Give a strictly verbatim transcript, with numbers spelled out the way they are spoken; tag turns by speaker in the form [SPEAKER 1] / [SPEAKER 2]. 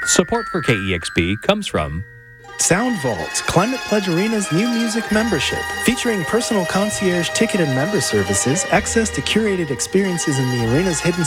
[SPEAKER 1] Support for K E X P comes from
[SPEAKER 2] Sound Vault, Climate Pledge Arena's new music membership, featuring personal concierge ticket and member services, access to curated experiences in the arena's hidden